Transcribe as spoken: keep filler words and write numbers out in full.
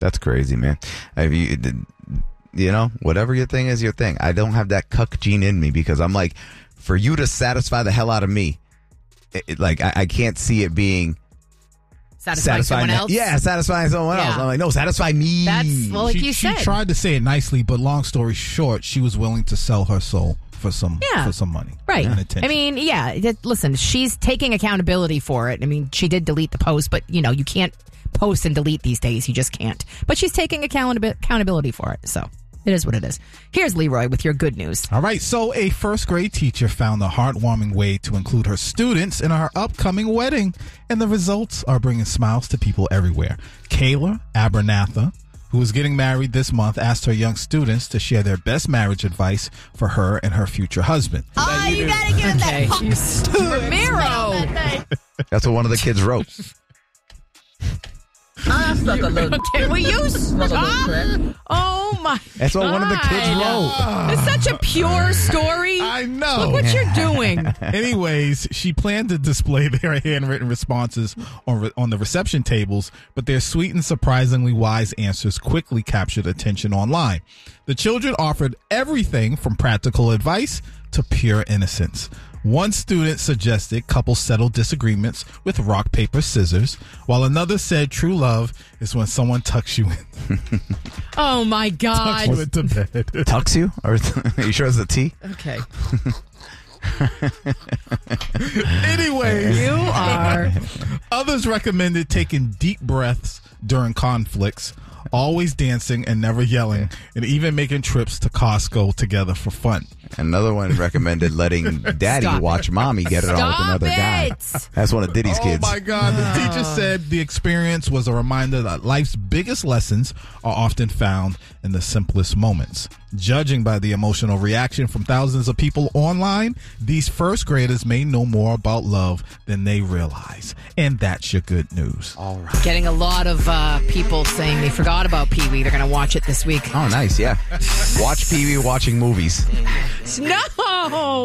That's crazy, man. Have you, you know, whatever your thing is, your thing. I don't have that cuck gene in me because I'm like, for you to satisfy the hell out of me, it, it, like I, I can't see it being satisfying, satisfying someone that, else. Yeah, satisfying someone yeah. else. I'm like, no, satisfy me. That's well, like she, you said. She tried to say it nicely, but long story short, she was willing to sell her soul for some yeah. for some money, right? And attention. I mean, yeah. That, listen, she's taking accountability for it. I mean, she did delete the post, but you know, you can't post and delete these days. You just can't. But she's taking account- accountability for it. So it is what it is. Here's Leroy with your good news. All right. So a first grade teacher found a heartwarming way to include her students in her upcoming wedding. And the results are bringing smiles to people everywhere. Kayla Abernatha, who is getting married this month, asked her young students to share their best marriage advice for her and her future husband. Oh, you, you gotta give him okay. that hot Ramiro. That's what one of the kids wrote. I stuck a little. Can we use? Oh my! That's what God. one of the kids wrote. It's such a pure story. I know. Look what you're doing. Anyways, she planned to display their handwritten responses on re- on the reception tables, but their sweet and surprisingly wise answers quickly captured attention online. The children offered everything from practical advice to pure innocence. One student suggested couples settle disagreements with rock, paper, scissors, while another said true love is when someone tucks you in. Oh, my God. Tucks you into bed. Tucks you? Or are you sure it's a T? Okay. Anyways. You are. Others recommended taking deep breaths during conflicts, always dancing and never yelling, and even making trips to Costco together for fun. Another one recommended letting daddy Stop watch mommy get it Stop on with another it. guy. That's one of Diddy's Oh kids. my God. The teacher said the experience was a reminder that life's biggest lessons are often found in the simplest moments. Judging by the emotional reaction from thousands of people online, these first graders may know more about love than they realize. And that's your good news. All right. Getting a lot of uh, people saying they forgot about Pee-wee. They're going to watch it this week. Oh, nice. Yeah. Watch Pee Wee watching movies. No!